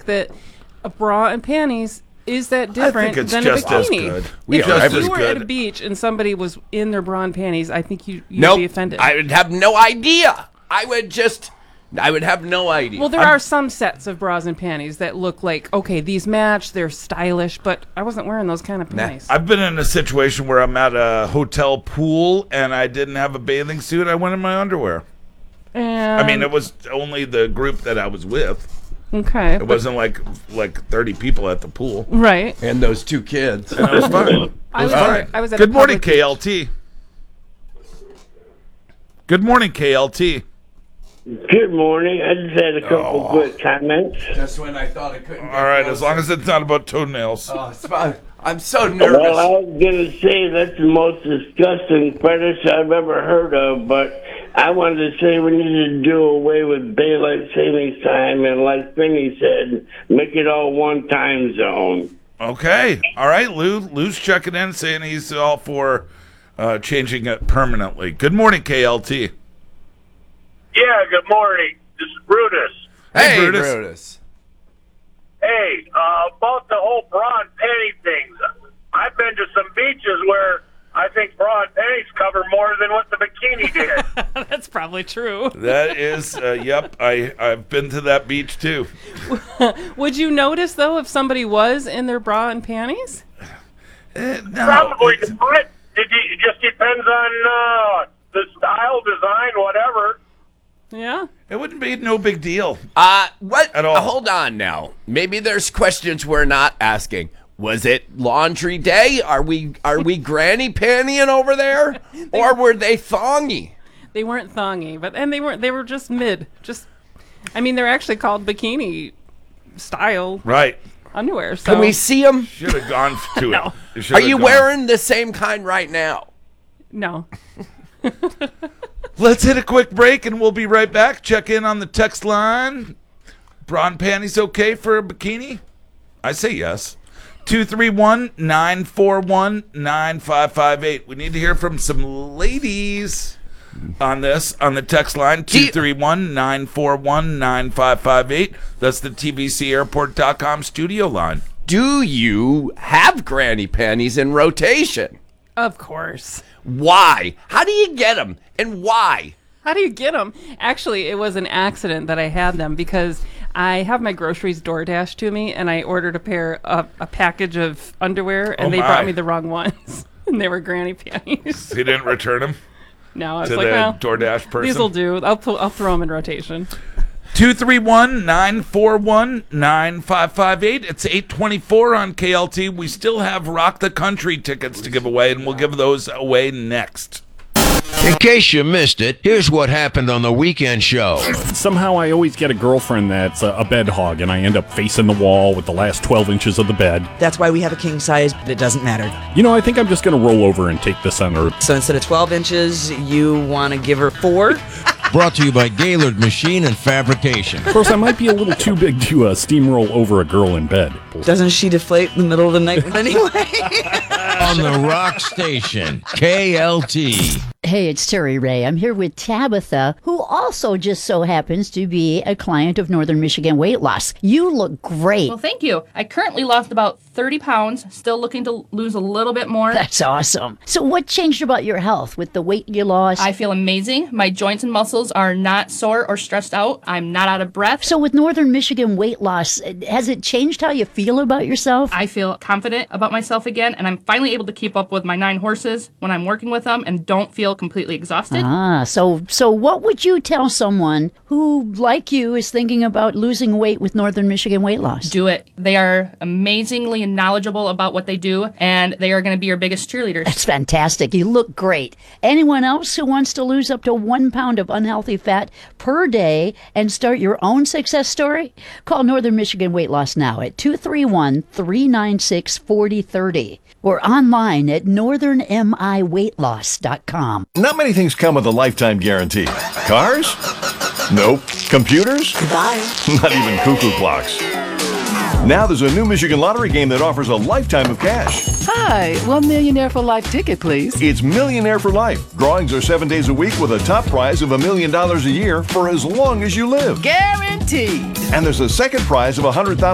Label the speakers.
Speaker 1: think that a bra and panties is that different
Speaker 2: it's
Speaker 1: than
Speaker 2: just
Speaker 1: a bikini.
Speaker 2: as good.
Speaker 1: If you were at a beach and somebody was in their bra and panties, I think you'd be offended.
Speaker 3: I would have no idea. I would have no idea.
Speaker 1: Well, there are some sets of bras and panties that look like, okay, these match, they're stylish, but I wasn't wearing those kind of panties.
Speaker 2: I've been in a situation where I'm at a hotel pool and I didn't have a bathing suit. I went in my underwear.
Speaker 1: And
Speaker 2: I mean, it was only the group that I was with.
Speaker 1: Okay.
Speaker 2: It wasn't like 30 people at the pool.
Speaker 1: Right.
Speaker 3: And those 2 kids.
Speaker 2: And it was fine.
Speaker 1: I was at
Speaker 2: Good
Speaker 1: a
Speaker 2: morning,
Speaker 1: public
Speaker 2: KLT. Good morning, KLT.
Speaker 4: Good morning. I just had a couple quick comments.
Speaker 3: Just when I thought I couldn't.
Speaker 2: All right, as long as it's not about toenails.
Speaker 3: Oh, it's fine. I'm so nervous.
Speaker 4: Well, I was going to say that's the most disgusting fetish I've ever heard of, but I wanted to say we need to do away with daylight savings time, and like Finney said, make it all one time zone.
Speaker 2: Okay. All right, Lou's checking in, saying he's all for changing it permanently. Good morning, KLT.
Speaker 5: Yeah, good morning. This is Brutus.
Speaker 3: Hey,
Speaker 2: Brutus.
Speaker 3: Brutus.
Speaker 5: Hey, about the whole bra and panty things. I've been to some beaches where I think bra and panties cover more than what the bikini did.
Speaker 1: That's probably true.
Speaker 2: That is, yep, I've been to that beach too.
Speaker 1: Would you notice, though, if somebody was in their bra and panties?
Speaker 2: No.
Speaker 5: Probably, but it just depends on the style, design, whatever.
Speaker 1: Yeah.
Speaker 2: It wouldn't be no big deal.
Speaker 3: What?
Speaker 2: At all.
Speaker 3: Hold on now. Maybe there's questions we're not asking. Was it laundry day? Are we granny pantying over there? Or were they thongy?
Speaker 1: They weren't thongy, they were just mid. They're actually called bikini style
Speaker 2: Right.
Speaker 1: underwear. So
Speaker 3: Can we see them?
Speaker 2: Should have gone to
Speaker 1: No.
Speaker 2: it.
Speaker 3: Are you wearing the same kind right now?
Speaker 1: No.
Speaker 2: Let's hit a quick break and we'll be right back. Check in on the text line. Bra and panties okay for a bikini? I say yes. 231-941-9558. We need to hear from some ladies on this, on the text line. 231-941-9558. That's the TVCAirport.com studio line.
Speaker 3: Do you have granny panties in rotation?
Speaker 1: Of course.
Speaker 3: Why? How do you get them? And why?
Speaker 1: How do you get them? Actually, it was an accident that I had them because I have my groceries DoorDash to me, and I ordered a package of underwear, and they brought me the wrong ones, and they were granny panties.
Speaker 2: So you didn't return them
Speaker 1: No, I was
Speaker 2: to
Speaker 1: like,
Speaker 2: the
Speaker 1: well,
Speaker 2: DoorDash person?
Speaker 1: these will do. I'll throw them in rotation.
Speaker 2: 231-941-9558. It's 8:24 on KLT. We still have Rock the Country tickets to give away, and we'll give those away next.
Speaker 6: In case you missed it, here's what happened on the weekend show.
Speaker 7: Somehow I always get a girlfriend that's a bed hog, and I end up facing the wall with the last 12 inches of the bed.
Speaker 8: That's why we have a king size, but it doesn't matter.
Speaker 7: I think I'm just going to roll over and take the center.
Speaker 8: So instead of 12 inches, you want to give her 4?
Speaker 6: Brought to you by Gaylord Machine and Fabrication.
Speaker 7: Of course, I might be a little too big to steamroll over a girl in bed.
Speaker 8: Doesn't she deflate in the middle of the night anyway?
Speaker 6: On the Rock Station, KLT.
Speaker 9: Hey, it's Terry Ray. I'm here with Tabitha, who also just so happens to be a client of Northern Michigan Weight Loss. You look great.
Speaker 10: Well, thank you. I currently lost about 30 pounds, still looking to lose a little bit more.
Speaker 9: That's awesome. So what changed about your health with the weight you lost?
Speaker 10: I feel amazing. My joints and muscles are not sore or stressed out. I'm not out of breath.
Speaker 9: So with Northern Michigan Weight Loss, has it changed how you feel about yourself?
Speaker 10: I feel confident about myself again, and I'm finally able to keep up with my 9 horses when I'm working with them and don't feel completely exhausted.
Speaker 9: So what would you tell someone who, like you, is thinking about losing weight with Northern Michigan Weight Loss?
Speaker 10: Do it. They are amazingly knowledgeable about what they do, and they are going to be your biggest cheerleaders.
Speaker 9: That's fantastic. You look great. Anyone else who wants to lose up to 1 pound of unhealthy fat per day and start your own success story? Call Northern Michigan Weight Loss now at 231-396-4030 or online at northernmiweightloss.com.
Speaker 11: Not many things come with a lifetime guarantee. Cars? Nope. Computers?
Speaker 8: Goodbye.
Speaker 11: Not even cuckoo clocks. Now there's a new Michigan lottery game that offers a lifetime of cash.
Speaker 12: Hi, $1 Millionaire for Life ticket, please.
Speaker 11: It's Millionaire for Life. Drawings are 7 days a week with a top prize of $1 million a year for as long as you live.
Speaker 12: Guaranteed.
Speaker 11: And there's a second prize of $100,000